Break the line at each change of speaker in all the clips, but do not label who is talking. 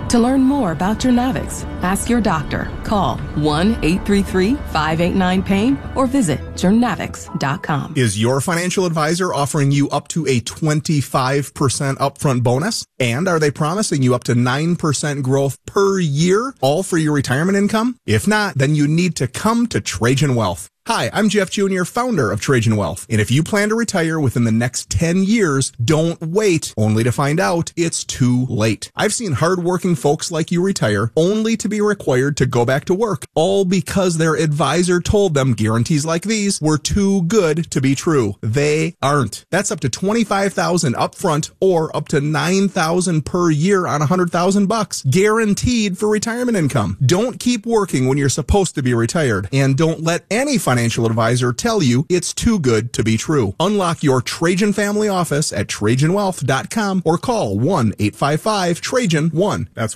To learn more about Journavx, ask your doctor. Call 1-833-589-PAIN or visit Journavx.com.
Is your financial advisor offering you up to a 25% upfront bonus? And are they promising you up to 9% growth per year, all for your retirement income? If not, then you need to come to Trajan Wealth. Hi, I'm Jeff Jr., founder of Trajan Wealth. And if you plan to retire within the next 10 years, don't wait only to find out it's too late. I've seen hardworking folks like you retire only to be required to go back to work, all because their advisor told them guarantees like these were too good to be true. They aren't. That's up to $25,000 upfront or up to $9,000 per year on $100,000, guaranteed for retirement income. Don't keep working when you're supposed to be retired, and don't let any financial advisor tell you it's too good to be true. Unlock your Trajan family office at TrajanWealth.com or call 1-855-TRAJAN-1. That's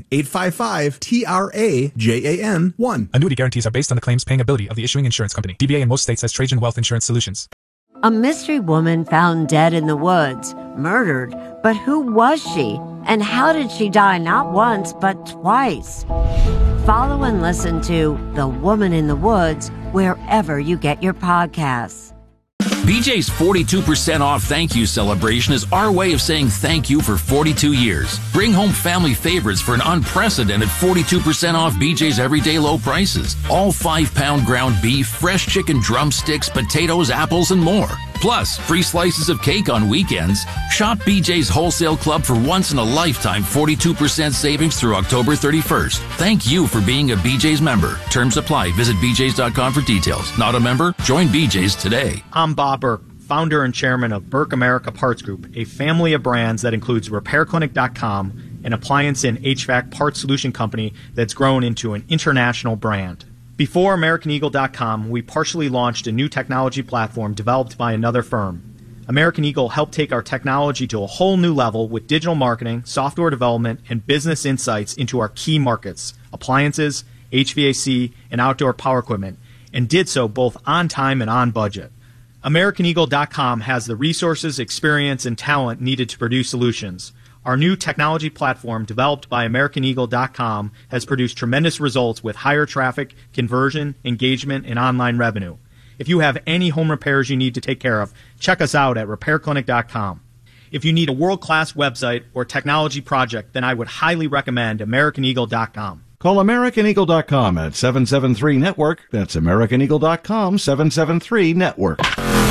1-855-TRAJAN-1.
Annuity guarantees are based on the claims paying ability of the issuing insurance company. DBA in most states has Trajan Wealth Insurance Solutions.
A mystery woman found dead in the woods, murdered. But who was she? And how did she die not once, but twice? Follow and listen to The Woman in the Woods wherever you get your podcasts.
BJ's 42% off thank you celebration is our way of saying thank you for 42 years. Bring home family favorites for an unprecedented 42% off BJ's everyday low prices. All 5-pound ground beef, fresh chicken drumsticks, potatoes, apples, and more. Plus, free slices of cake on weekends. Shop BJ's Wholesale Club for once-in-a-lifetime 42% savings through October 31st. Thank you for being a BJ's member. Terms apply. Visit bjs.com for details. Not a member? Join BJ's today.
I'm Bob Burke, founder and chairman of Burke America Parts Group, a family of brands that includes RepairClinic.com, an appliance and HVAC parts solution company that's grown into an international brand. Before AmericanEagle.com, we partially launched a new technology platform developed by another firm. American Eagle helped take our technology to a whole new level with digital marketing, software development, and business insights into our key markets, appliances, HVAC, and outdoor power equipment, and did so both on time and on budget. AmericanEagle.com has the resources, experience, and talent needed to produce solutions. Our new technology platform, developed by AmericanEagle.com, has produced tremendous results with higher traffic, conversion, engagement, and online revenue. If you have any home repairs you need to take care of, check us out at RepairClinic.com. If you need a world-class website or technology project, then I would highly recommend AmericanEagle.com.
Call AmericanEagle.com at 773-NETWORK. That's AmericanEagle.com, 773-NETWORK.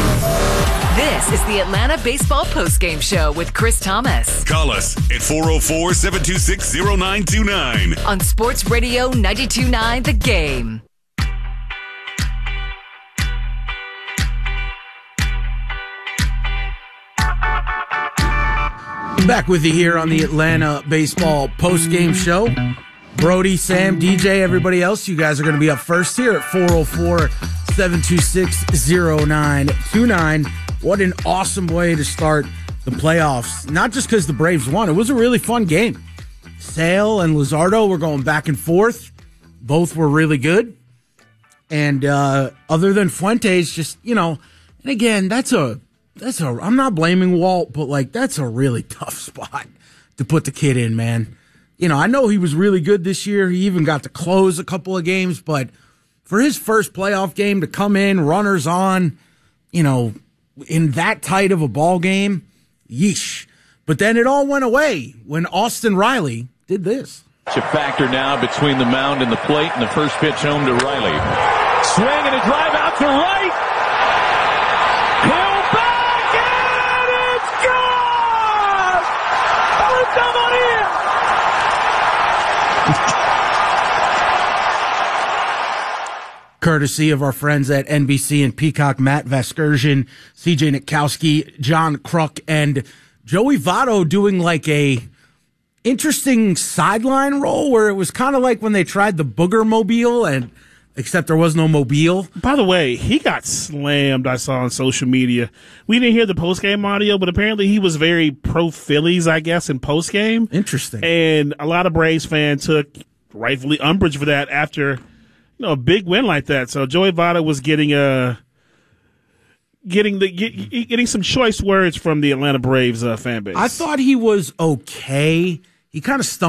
This is the Atlanta Baseball Postgame Show with Chris Thomas.
Call us at 404-726-0929.
On Sports Radio 92.9 The Game.
Back with you here on the Atlanta Baseball Postgame Show. Brody, Sam, DJ, everybody else, you guys are going to be up first here at 404-726-0929. What an awesome way to start the playoffs. Not just because the Braves won. It was a really fun game. Sale and Luzardo were going back and forth. Both were really good. And other than Fuentes, just, and again, I'm not blaming Walt, but that's a really tough spot to put the kid in, man. I know he was really good this year. He even got to close a couple of games, but for his first playoff game to come in, runners on, in that tight of a ball game, yeesh. But then it all went away when Austin Riley did this.
It's a factor now between the mound and the plate, and the first pitch home to Riley. Swing and a drive out to right. Hill back, and it's gone! Come on in!
Courtesy of our friends at NBC and Peacock, Matt Vasgersian, CJ Nitkowski, John Kruk, and Joey Votto doing a interesting sideline role where it was kind of like when they tried the Booger Mobile, and except there was no mobile.
By the way, he got slammed, I saw on social media. We didn't hear the postgame audio, but apparently he was very pro-Phillies, I guess, in postgame.
Interesting.
And a lot of Braves fans took rightfully umbrage for that after a big win like that. So Joey Votto was getting some choice words from the Atlanta Braves fan base.
I thought he was okay. He kind of stumbled